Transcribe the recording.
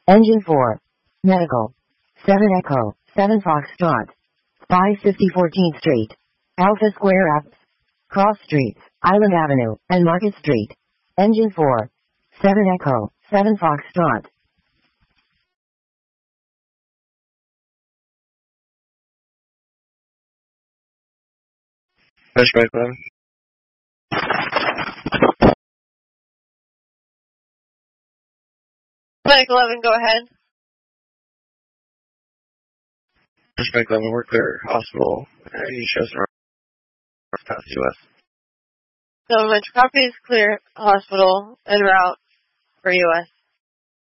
Engine 4. Medical. 7 Echo. 7 Foxtrot. 550 14th Street. Alpha Square Up. Cross Streets, Island Avenue, and Market Street. Engine 4. 7 Echo. 7 Foxtrot. Pushback 11. Pushback 11, go ahead. Pushback 11, we're clear. Hospital. Any shows around past US. So Metro Copy is clear. Hospital en route for US.